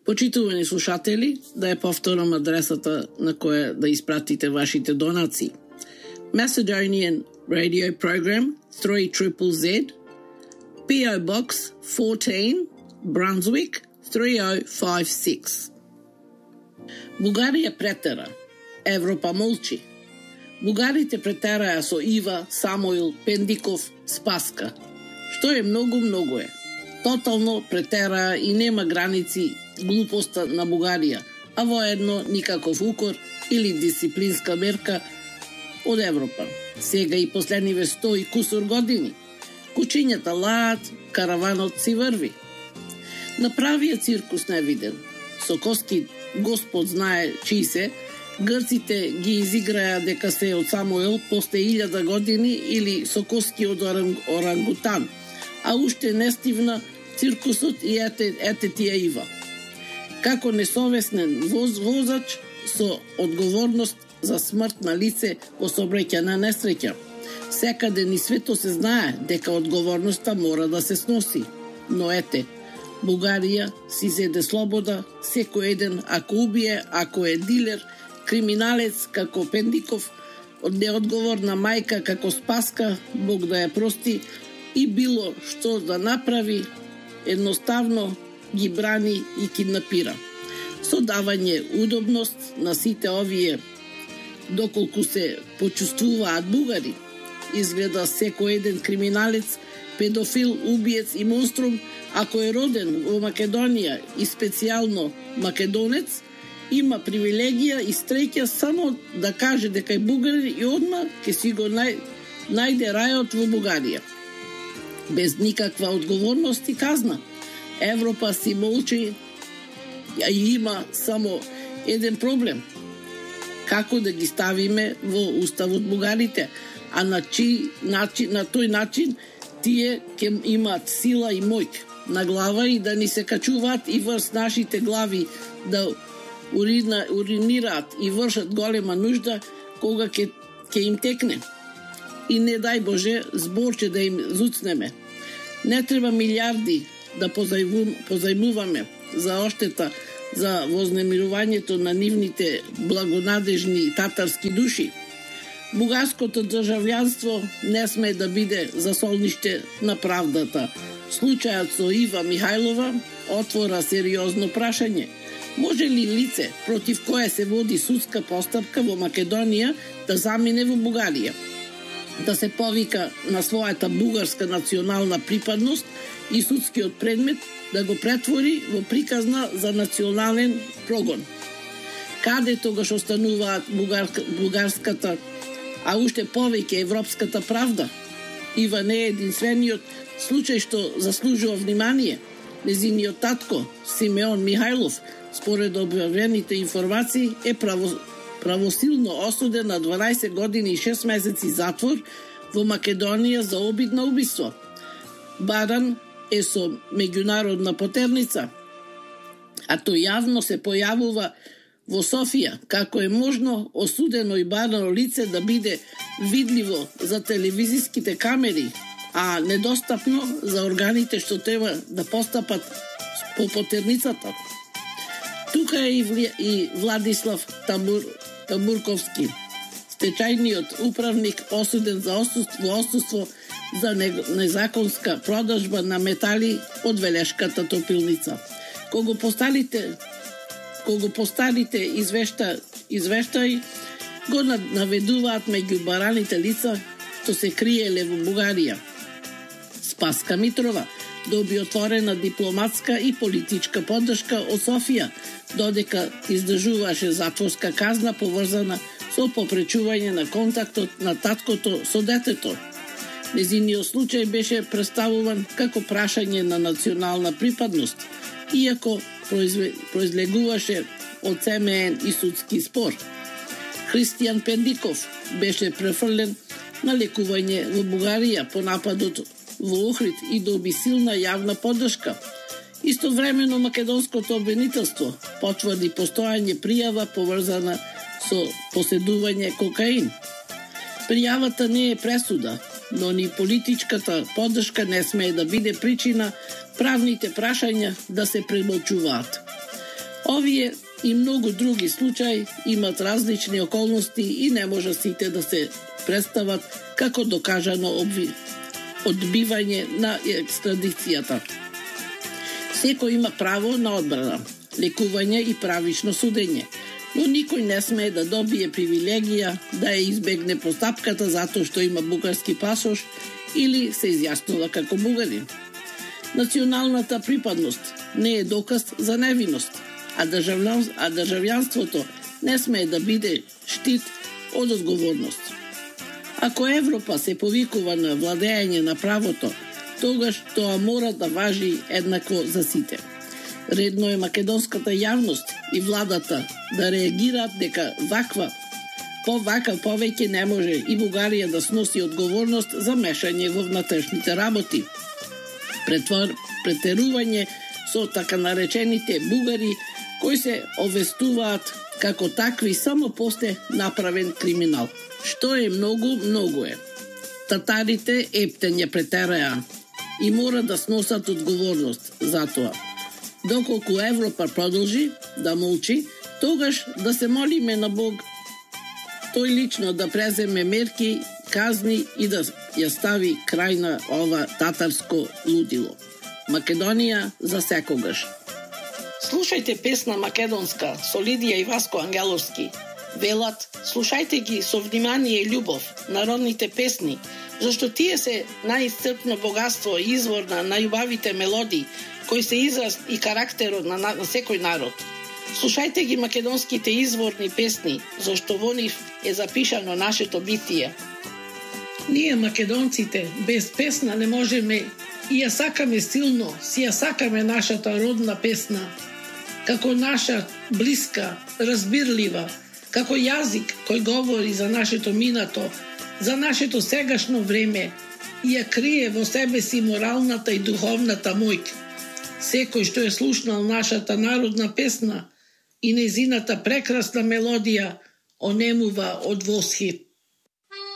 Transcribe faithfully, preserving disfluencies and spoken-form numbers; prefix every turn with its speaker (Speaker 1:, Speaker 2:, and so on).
Speaker 1: Почитувани слушатели, да ја повторам адресата на која да испратите вашите донации. Macedonian Radio Program three Z Z Z, P O Box fourteen, Brunswick three oh five six. Бугарија претера, Европа молчи. Бугарите претераа со Ива, Самоил, Пендиков, Спаска. Што е многу, многу е. Тотално претераа и нема граници глупоста на Бугарија, а воедно никаков укор или дисциплинска мерка од Европа. Сега и последниве сто и кусор години. Кучињата лаат, караванот си врви. Направија циркус невиден. Сокоски Господ знае чии се, грците ги изиграја дека се од Самуел после илјада години или Сокоски од оранг, орангутан, а уште не стивна циркусот и ете, ете тие Ива. Како несовесен воз, возач со одговорност за смрт на лице во сообраќајна несреќа. Секаде ни свето се знае дека одговорноста мора да се сноси. Но ете, Бугарија си зеде слобода, секој еден ако убие, ако е дилер, криминалец како Пендиков, од неодговорна мајка како Спаска, Бог да ја прости, и било што да направи, едноставно ги брани и киднапира. Со давање удобност на сите овие, доколку се почувствуваат бугари, изгледа секој еден криминалец, педофил, убиец и монструм, ако е роден во Македонија и специјално македонец, има привилегија и среќа само да каже дека е бугарин и одма ќе си го нај, најде рајот во Бугарија. Без никаква одговорност и казна. Европа си молчи и има само еден проблем. Како да ги ставиме во уставот бугарите, а на, чи, начин, на тој начин тие ќе имаат сила и моќ на глава и да ни се качуваат и врз нашите глави да урина, уринираат и вршат голема нужда кога ќе, ќе им текне. И не дај Боже зборче да им зуцнеме. Не треба милиарди да позајмуваме за оштета за вознемирувањето на нивните благонадежни татарски души. Бугарското државјанство не сме да биде засолниште на правдата. Случајот со Ива Михајлова отвора сериозно прашање. Може ли лице против кое се води судска постапка во Македонија да замине во Бугарија? Да се повика на својата бугарска национална припадност и судскиот предмет да го претвори во приказна за национален прогон. Каде тогаш остануваат бугар, бугарската, а уште повеќе европската правда? Ива не е единствениот случај што заслужува внимание. Незиниот татко, Симеон Михајлов, според објавените информации, е право, правосилно осуден на дванаесет години и шест месеци затвор во Македонија за обид на убиство. Баран е со меѓународна потерница, а тој јавно се појавува во Софија, како е можно осудено и барано лице да биде видливо за телевизиските камери, а недостапно за органите што треба да постапат по потерницата. Тука е и Владислав Табур, Табурковски, стечајниот управник осуден за отсуство, отсуство за незаконска продажба на метали од Велешката топилница. Кога посталите кога постарите извешта, извештаи го наведуваат меѓу бараните лица што се криеле во Бугарија. Спаска Митрова доби отворена дипломатска и политичка поддршка од Софија, додека издржуваше затворска казна поврзана со попречување на контактот на таткото со детето. Незиниот случај беше представуван како прашање на национална припадност, иако произлегуваше од семеен и судски спор. Христијан Пендиков беше префрлен на лекување во Бугарија по нападот во Охрид и доби силна јавна поддршка. Истовремено македонското обвинителство потврди постојање пријава поврзана со поседување кокаин. Пријавата не е пресуда, но ни политичката поддршка не смее да биде причина правните прашања да се премолчуваат. Овие и многу други случаи имат различни околности и не може сите да се представат како докажано обви... одбивање на екстрадицијата. Секој има право на одбрана, лекување и правично судење, но никој не смее да добие привилегија да ја избегне постапката затоа што има бугарски пасош или се изјаснува како бугарин. Националната припадност не е доказ за невиност, а, државјан, а државјанството не смее да биде штит од одговорност. Ако Европа се повикува на владење на правото, тогаш тоа мора да важи еднакво за сите. Редно е македонската јавност и владата да реагираат дека ваква, по вакав повеќе не може и Бугарија да сноси одговорност за мешање во внатрешните работи. Претвор, претерување со така наречените бугари кои се овестуваат како такви само после направен криминал. Што е многу, многу е. Татарите ептење претераа и мора да сносат одговорност за тоа. Доколку Европа продолжи да молчи, тогаш да се молиме на Бог тој лично да преземе мерки, казни и да ја стави крај на ова татарско лудило. Македонија за секогаш. Слушајте песна македонска со Лидија и Васко Ангеловски. Велат, слушајте ги со внимание и љубов, народните песни, зашто тие се најисцрпно богатство и извор на најубавите мелодии, кои се израз и карактерот на, на, на секој народ. Слушајте ги македонските изворни песни, зашто во нив е запишано нашето битие. Ние македонците без песна не можеме и ја сакаме силно, си ја сакаме нашата родна песна, како наша блиска, разбирлива, како јазик кој говори за нашето минато, за нашето сегашно време и ја крие во себе си моралната и духовната моќ. Секој што е слушнал нашата народна песна и незината прекрасна мелодија онемува од восхит.